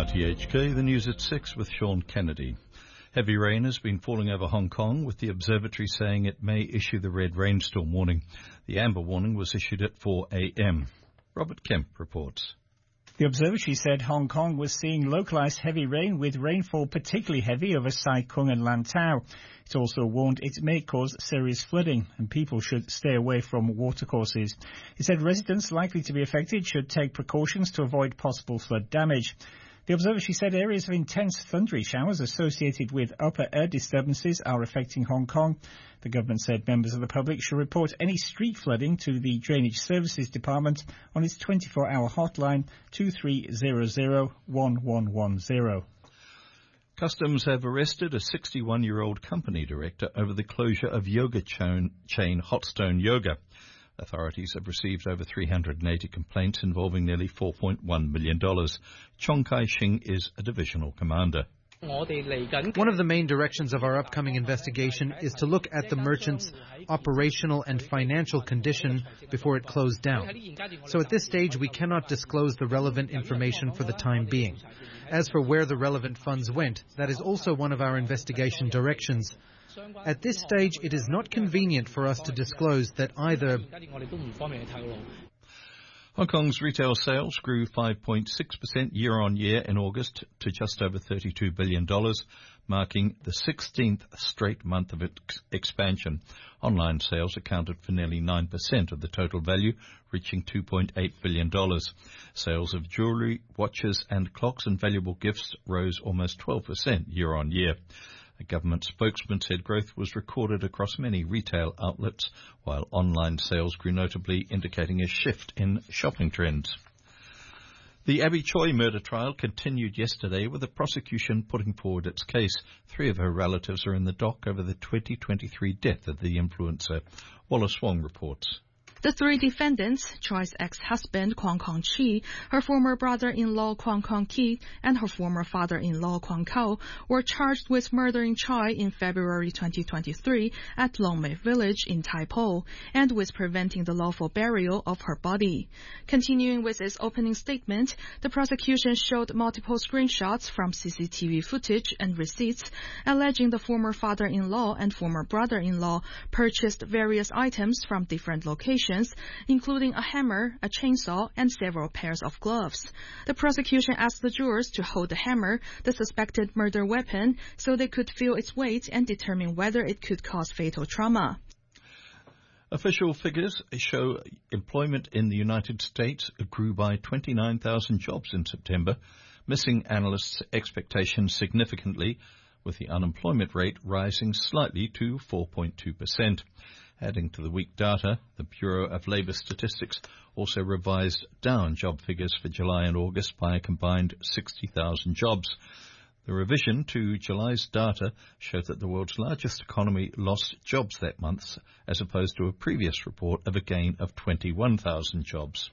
RTHK, the news at 6 with Sean Kennedy. Heavy rain has been falling over Hong Kong, with the observatory saying it may issue the red rainstorm warning. The amber warning was issued at 4 a.m. Robert Kemp reports. The observatory said Hong Kong was seeing localised heavy rain, with rainfall particularly heavy over Sai Kung and Lantau. It also warned it may cause serious flooding and people should stay away from watercourses. It said residents likely to be affected should take precautions to avoid possible flood damage. The observatory said areas of intense thundery showers associated with upper air disturbances are affecting Hong Kong. The government said members of the public should report any street flooding to the Drainage Services Department on its 24-hour hotline 2300 1110. Customs have arrested a 61-year-old company director over the closure of yoga chain Hotstone Yoga. Authorities have received over 380 complaints involving nearly $4.1 million. Chong Kai-shing is a divisional commander. One of the main directions of our upcoming investigation is to look at the merchant's operational and financial condition before it closed down. So at this stage, we cannot disclose the relevant information for the time being. As for where the relevant funds went, that is also one of our investigation directions. At this stage, it is not convenient for us to disclose that either. Hong Kong's retail sales grew 5.6% year-on-year in August to just over $32 billion, marking the 16th straight month of expansion. Online sales accounted for nearly 9% of the total value, reaching $2.8 billion. Sales of jewellery, watches and clocks and valuable gifts rose almost 12% year-on-year. A government spokesman said growth was recorded across many retail outlets, while online sales grew notably, indicating a shift in shopping trends. The Abby Choi murder trial continued yesterday, with the prosecution putting forward its case. 3 of her relatives are in the dock over the 2023 death of the influencer. Wallace Wong reports. The 3 defendants, Choi's ex-husband Kwang Kong-chi, her former brother-in-law Kwang Kong-ki, and her former father-in-law Kwang Kao, were charged with murdering Choi in February 2023 at Longmei Village in Tai Po, and with preventing the lawful burial of her body. Continuing with its opening statement, the prosecution showed multiple screenshots from CCTV footage and receipts, alleging the former father-in-law and former brother-in-law purchased various items from different locations, including a hammer, a chainsaw, and several pairs of gloves. The prosecution asked the jurors to hold the hammer, the suspected murder weapon, so they could feel its weight and determine whether it could cause fatal trauma. Official figures show employment in the United States grew by 29,000 jobs in September, missing analysts' expectations significantly, with the unemployment rate rising slightly to 4.2%. Adding to the weak data, the Bureau of Labour Statistics also revised down job figures for July and August by a combined 60,000 jobs. The revision to July's data showed that the world's largest economy lost jobs that month, as opposed to a previous report of a gain of 21,000 jobs.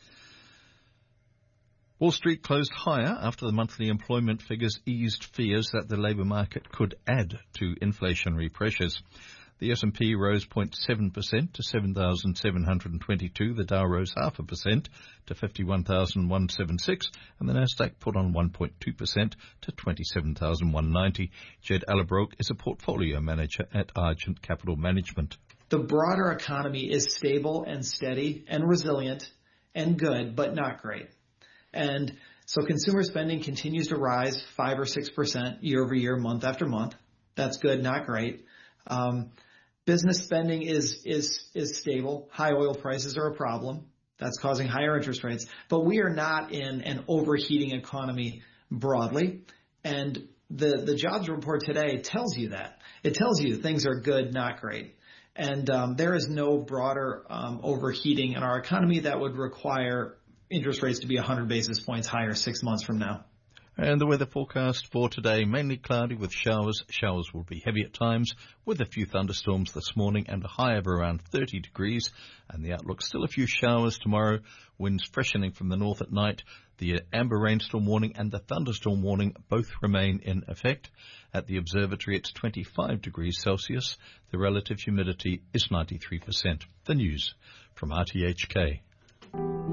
Wall Street closed higher after the monthly employment figures eased fears that the labour market could add to inflationary pressures. The S&P rose 0.7% to 7,722. The Dow rose 0.5% to 51,176. And the Nasdaq put on 1.2% to 27,190. Jed Allerbrook is a portfolio manager at Argent Capital Management. The broader economy is stable and steady and resilient and good, but not great. And so consumer spending continues to rise 5 or 6% year over year, month after month. That's good, not great. Business spending is stable. High oil prices are a problem. That's causing higher interest rates. But we are not in an overheating economy broadly. And the jobs report today tells you that. It tells you things are good, not great. And there is no broader overheating in our economy that would require interest rates to be 100 basis points higher 6 months from now. And the weather forecast for today, mainly cloudy with showers. Showers will be heavy at times, with a few thunderstorms this morning and a high of around 30 degrees. And the outlook, still a few showers tomorrow, winds freshening from the north at night. The amber rainstorm warning and the thunderstorm warning both remain in effect. At the observatory, it's 25 degrees Celsius. The relative humidity is 93%. The news from RTHK.